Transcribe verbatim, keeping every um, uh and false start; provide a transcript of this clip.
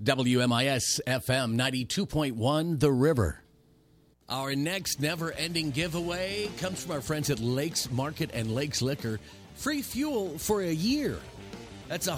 W M I S F M ninety-two point one, The River. Our next never-ending giveaway comes from our friends at Lakes Market and Lakes Liquor. Free fuel for a year. That's a